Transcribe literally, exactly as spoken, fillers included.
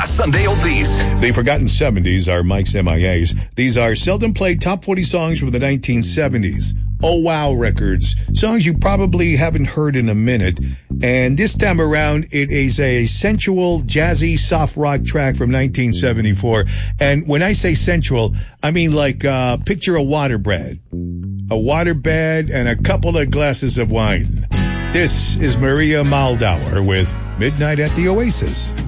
Sunday Oldies. The Forgotten seventies are Mike's M I As. These are seldom played top forty songs from the nineteen seventies. Oh Wow records. Songs you probably haven't heard in a minute. And this time around, it is a sensual, jazzy, soft rock track from nineteen seventy-four. And when I say sensual, I mean like, uh, picture a waterbed. A waterbed and a couple of glasses of wine. This is Maria Maldauer with Midnight at the Oasis.